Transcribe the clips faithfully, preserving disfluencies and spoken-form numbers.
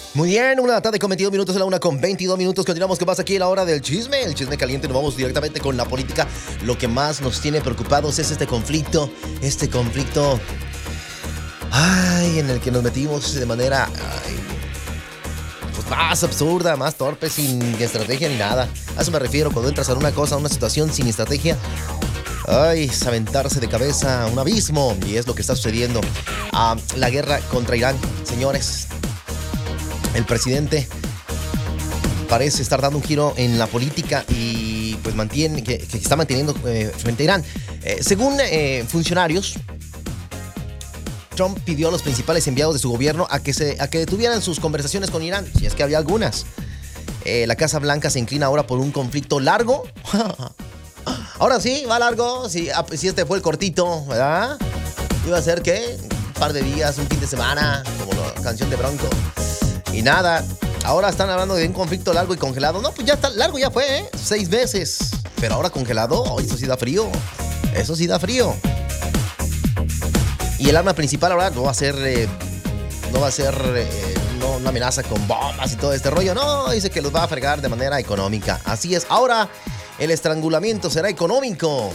Muy bien, una de la tarde con veintidós minutos, a la una con veintidós minutos. Continuamos con más aquí en la hora del chisme. El chisme caliente, nos vamos directamente con la política. Lo que más nos tiene preocupados es este conflicto. Este conflicto. Ay, en el que nos metimos de manera. Ay, pues más absurda, más torpe, sin estrategia ni nada. A eso me refiero cuando entras a una cosa, a una situación sin estrategia. Ay, es aventarse de cabeza a un abismo. Y es lo que está sucediendo. Ah, la guerra contra Irán, señores. El presidente parece estar dando un giro en la política y pues mantiene que, que está manteniendo eh, frente a Irán. Eh, según eh, funcionarios, Trump pidió a los principales enviados de su gobierno a que, se, a que detuvieran sus conversaciones con Irán, si es que había algunas. Eh, la Casa Blanca se inclina ahora por un conflicto largo. Ahora sí, va largo. Si, si este fue el cortito, ¿verdad? Iba a ser, ¿qué? Un par de días, un fin de semana, como la canción de Bronco. Y nada, ahora están hablando de un conflicto largo y congelado. No, pues ya está largo, ya fue, ¿eh? Seis meses. Pero ahora congelado, oh, eso sí da frío. Eso sí da frío. Y el arma principal ahora no va a ser, eh, no va a ser eh, no, una amenaza con bombas y todo este rollo. No, dice que los va a fregar de manera económica. Así es, ahora el estrangulamiento será económico.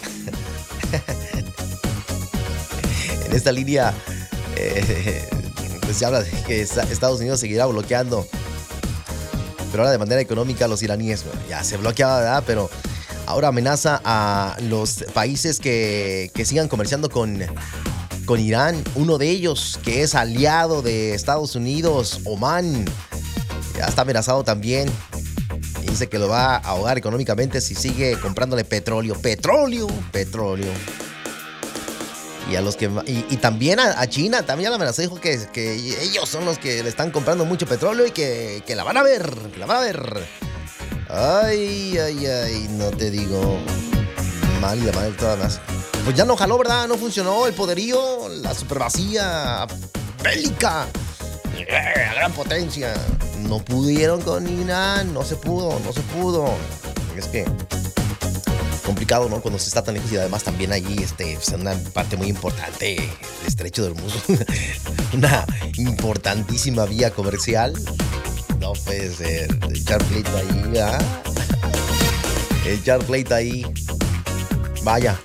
En esta línea... Eh, Pues se habla de que Estados Unidos seguirá bloqueando, pero ahora de manera económica a los iraníes. Bueno, ya se bloqueaba, ¿verdad? Pero ahora amenaza a los países que, que sigan comerciando con, con Irán. Uno de ellos, que es aliado de Estados Unidos, Omán, ya está amenazado también. Y dice que lo va a ahogar económicamente si sigue comprándole petróleo. Petróleo, petróleo. Y a los que y, y también a, a China, también la amenazó, dijo que, que ellos son los que le están comprando mucho petróleo y que, que la van a ver, que la van a ver. Ay, ay, ay, no te digo. Mal y de mal todas más. Pues ya no jaló, ¿verdad? No funcionó el poderío, la supremacía bélica, la gran potencia. No pudieron con Irán, no se pudo, no se pudo. Es que... complicado, ¿no? Cuando se está tan lejos y además también allí este, es una parte muy importante, el estrecho de Hormuz, una importantísima vía comercial. No puede ser, echar pleito ahí, ¿verdad? Echar pleito ahí. Vaya.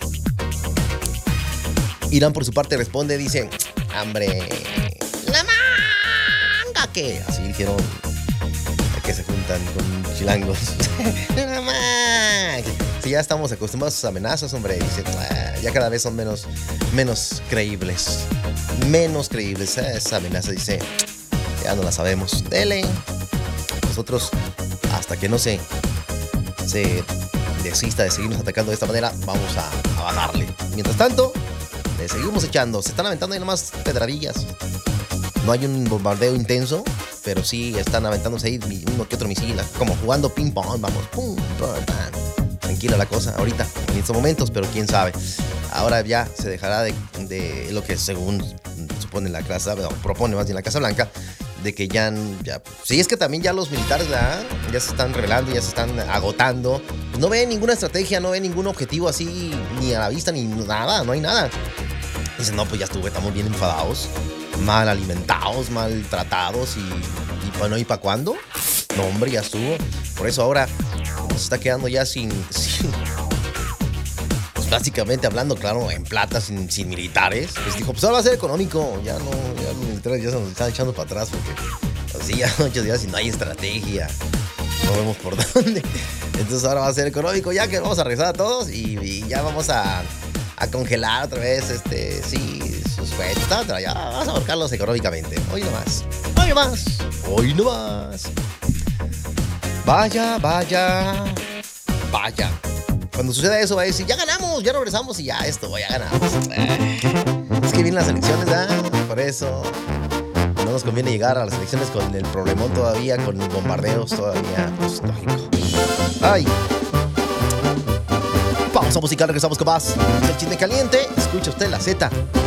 Irán por su parte responde, dice, hombre, la manga que, así dijeron, que se juntan con chilangos. La manga. Si ya estamos acostumbrados a sus amenazas, hombre, dice, ah, ya cada vez son menos, menos creíbles. Menos creíbles. ¿eh? Esa amenaza dice, ya no la sabemos. Dele. Nosotros, hasta que no se, se desista de seguirnos atacando de esta manera, vamos a, a bajarle. Mientras tanto, le seguimos echando. Se están aventando ahí nomás pedradillas. No hay un bombardeo intenso, pero sí están aventándose ahí uno que otro misil, como jugando ping pong, vamos, pum, pum, pum. Tranquila la cosa ahorita, en estos momentos, pero quién sabe. Ahora ya se dejará de, de lo que según supone la casa, no, propone más bien la Casa Blanca, de que ya, ya, sí, es que también ya los militares ¿verdad? ya se están revelando, ya se están agotando. Pues no ven ninguna estrategia, no ven ningún objetivo así, ni a la vista, ni nada, no hay nada. Dicen, no, pues ya estuve, estamos bien enfadados, mal alimentados, maltratados y, y bueno, ¿y para cuándo? No, hombre, ya estuvo. Por eso ahora se está quedando ya sin, sin pues básicamente hablando, claro, en plata, sin, sin militares. Pues dijo, pues ahora va a ser económico. Ya no, ya los militares ya se nos están echando para atrás porque así ya muchos días y no hay estrategia. No vemos por dónde. Entonces ahora va a ser económico, ya que vamos a regresar a todos y, y ya vamos a, a congelar otra vez, este, sí, sus cuentas. Ya vamos a ahorcarlos económicamente. Hoy nomás. Hoy nomás. Hoy nomás. Vaya, vaya, vaya. Cuando suceda eso va a decir, ya ganamos, ya regresamos y ya esto, ya ganamos. Es que vienen las elecciones, ¿verdad? Por eso no nos conviene llegar a las elecciones con el problemón todavía, con los bombardeos todavía. Pues lógico. Ay. Pausa musical, regresamos con más. El chisme caliente. Escucha usted la Z.